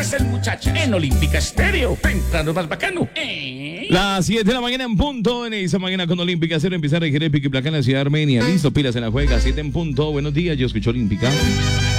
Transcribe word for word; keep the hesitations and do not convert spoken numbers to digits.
es el muchacho en Olímpica Estéreo. Temprano más bacano. ¿Eh? Las siete de la mañana en punto. En esa mañana con Olímpica Cero empieza a regir el pique y placa en la ciudad de Armenia. Listo, pilas en la juega. siete en punto. Buenos días, yo escucho Olímpica.